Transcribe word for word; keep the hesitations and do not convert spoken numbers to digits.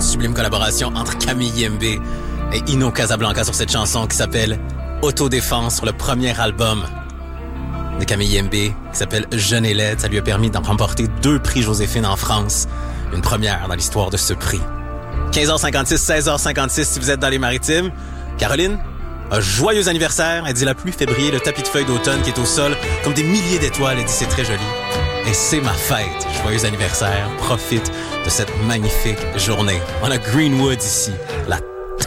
sublime collaboration entre Camille Yembe et Ino Casablanca sur cette chanson qui s'appelle Autodéfense sur le premier album de Camille Yembe qui s'appelle Jeune et laide. Ça lui a permis d'en remporter deux prix Joséphine en France. Une première dans l'histoire de ce prix. quinze heures cinquante-six, seize heures cinquante-six si vous êtes dans les Maritimes. Caroline, un joyeux anniversaire. Elle dit la pluie fait briller le tapis de feuilles d'automne qui est au sol comme des milliers d'étoiles. Elle dit c'est très joli. Et c'est ma fête. Joyeux anniversaire. Profite de cette magnifique journée. On a Greenwood ici. La